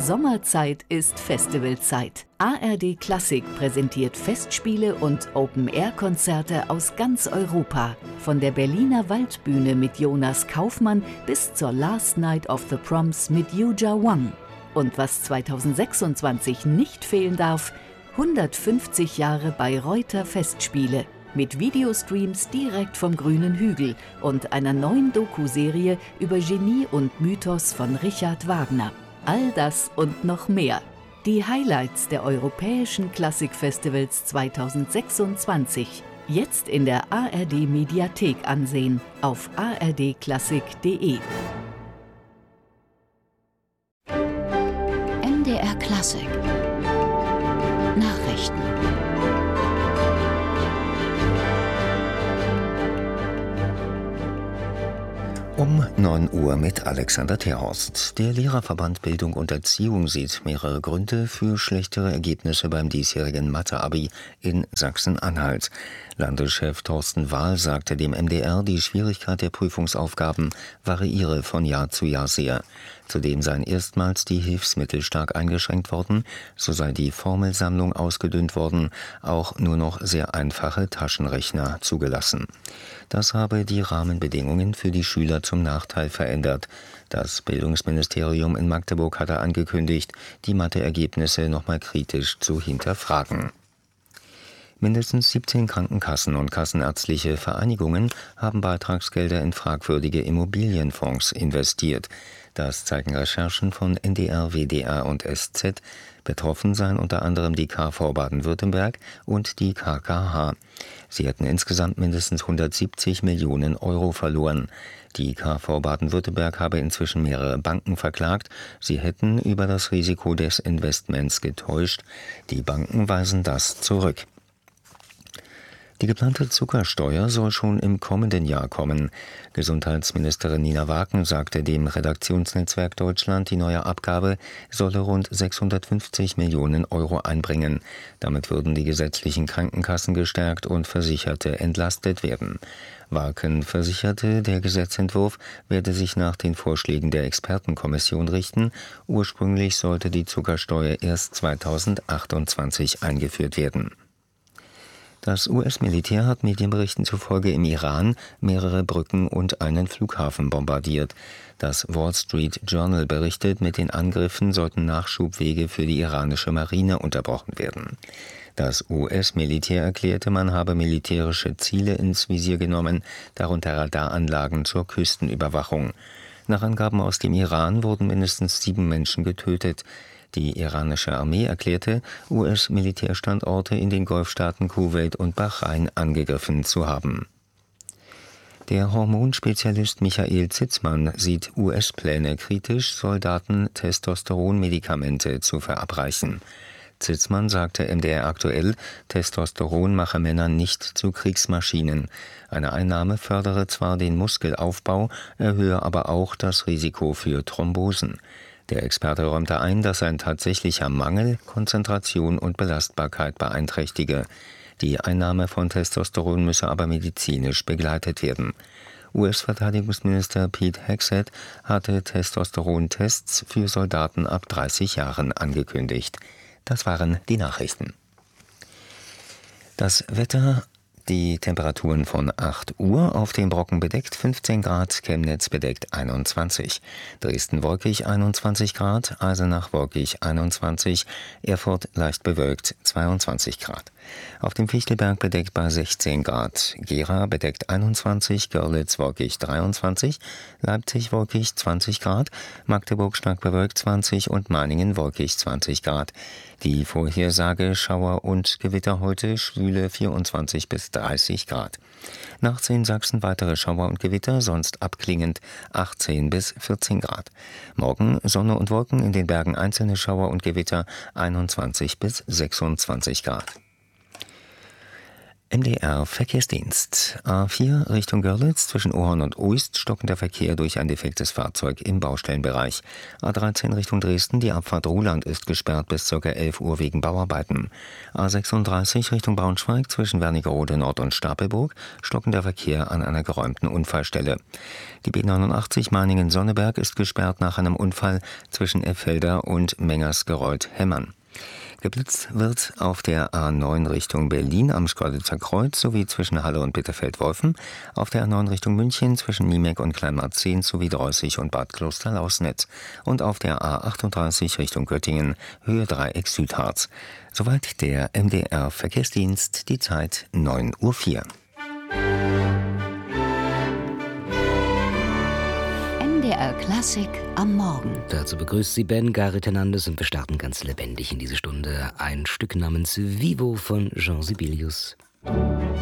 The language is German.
Sommerzeit ist Festivalzeit. ARD Klassik präsentiert Festspiele und Open-Air-Konzerte aus ganz Europa. Von der Berliner Waldbühne mit Jonas Kaufmann bis zur Last Night of the Proms mit Yuja Wang. Und was 2026 nicht fehlen darf, 150 Jahre Bayreuther Festspiele. Mit Videostreams direkt vom grünen Hügel und einer neuen Doku-Serie über Genie und Mythos von Richard Wagner. All das und noch mehr. Die Highlights der Europäischen Klassikfestivals 2026. Jetzt in der ARD-Mediathek ansehen auf ardklassik.de. MDR Klassik Nachrichten. Um 9 Uhr mit Alexander Terhorst. Der Lehrerverband Bildung und Erziehung sieht mehrere Gründe für schlechtere Ergebnisse beim diesjährigen Mathe-Abi in Sachsen-Anhalt. Landeschef Thorsten Wahl sagte dem MDR, die Schwierigkeit der Prüfungsaufgaben variiere von Jahr zu Jahr sehr. Zudem seien erstmals die Hilfsmittel stark eingeschränkt worden, so sei die Formelsammlung ausgedünnt worden, auch nur noch sehr einfache Taschenrechner zugelassen. Das habe die Rahmenbedingungen für die Schüler zum Nachteil verändert. Das Bildungsministerium in Magdeburg hatte angekündigt, die Matheergebnisse nochmal kritisch zu hinterfragen. Mindestens 17 Krankenkassen und kassenärztliche Vereinigungen haben Beitragsgelder in fragwürdige Immobilienfonds investiert. Das zeigen Recherchen von NDR, WDR und SZ. Betroffen seien unter anderem die KV Baden-Württemberg und die KKH. Sie hätten insgesamt mindestens 170 Millionen Euro verloren. Die KV Baden-Württemberg habe inzwischen mehrere Banken verklagt. Sie hätten über das Risiko des Investments getäuscht. Die Banken weisen das zurück. Die geplante Zuckersteuer soll schon im kommenden Jahr kommen. Gesundheitsministerin Nina Waken sagte dem Redaktionsnetzwerk Deutschland, die neue Abgabe solle rund 650 Millionen Euro einbringen. Damit würden die gesetzlichen Krankenkassen gestärkt und Versicherte entlastet werden. Waken versicherte, der Gesetzentwurf werde sich nach den Vorschlägen der Expertenkommission richten. Ursprünglich sollte die Zuckersteuer erst 2028 eingeführt werden. Das US-Militär hat Medienberichten zufolge im Iran mehrere Brücken und einen Flughafen bombardiert. Das Wall Street Journal berichtet, mit den Angriffen sollten Nachschubwege für die iranische Marine unterbrochen werden. Das US-Militär erklärte, man habe militärische Ziele ins Visier genommen, darunter Radaranlagen zur Küstenüberwachung. Nach Angaben aus dem Iran wurden mindestens 7 Menschen getötet. Die iranische Armee erklärte, US-Militärstandorte in den Golfstaaten Kuwait und Bahrain angegriffen zu haben. Der Hormonspezialist Michael Zitzmann sieht US-Pläne kritisch, Soldaten Testosteronmedikamente zu verabreichen. Zitzmann sagte MDR aktuell, Testosteron mache Männer nicht zu Kriegsmaschinen. Eine Einnahme fördere zwar den Muskelaufbau, erhöhe aber auch das Risiko für Thrombosen. Der Experte räumte ein, dass ein tatsächlicher Mangel Konzentration und Belastbarkeit beeinträchtige. Die Einnahme von Testosteron müsse aber medizinisch begleitet werden. US-Verteidigungsminister Pete Hegseth hatte Testosterontests für Soldaten ab 30 Jahren angekündigt. Das waren die Nachrichten. Das Wetter. Die Temperaturen von 8 Uhr, auf dem Brocken bedeckt 15 Grad, Chemnitz bedeckt 21, Dresden wolkig 21 Grad, Eisenach wolkig 21, Erfurt leicht bewölkt 22 Grad. Auf dem Fichtelberg bedeckt bei 16 Grad, Gera bedeckt 21, Görlitz wolkig 23, Leipzig wolkig 20 Grad, Magdeburg stark bewölkt 20 und Meiningen wolkig 20 Grad. Die Vorhersage Schauer und Gewitter heute schwüle 24 bis 30 Grad. Nachts in Sachsen weitere Schauer und Gewitter, sonst abklingend 18 bis 14 Grad. Morgen Sonne und Wolken, in den Bergen einzelne Schauer und Gewitter 21 bis 26 Grad. MDR Verkehrsdienst. A4 Richtung Görlitz zwischen Ohrhorn und Uist stockender Verkehr durch ein defektes Fahrzeug im Baustellenbereich. A13 Richtung Dresden, die Abfahrt Ruhland ist gesperrt bis ca. 11 Uhr wegen Bauarbeiten. A36 Richtung Braunschweig zwischen Wernigerode Nord und Stapelburg stockender Verkehr an einer geräumten Unfallstelle. Die B89 Meiningen-Sonneberg ist gesperrt nach einem Unfall zwischen Effelder und Mengersgereuth-Hemmern. Geblitzt wird auf der A9 Richtung Berlin am Schkeuditzer Kreuz sowie zwischen Halle und Bitterfeld-Wolfen, auf der A9 Richtung München zwischen Niemek und Kleinmarzehn sowie Dreußig und Bad Kloster-Lausnitz und auf der A38 Richtung Göttingen Höhe Dreieck Südharz. Soweit der MDR Verkehrsdienst, die Zeit 9:04 Uhr. MDR Klassik am Morgen. Dazu begrüßt sie Ben Gareth Hernandez und wir starten ganz lebendig in diese Stunde. Ein Stück namens Vivo von Jean Sibelius.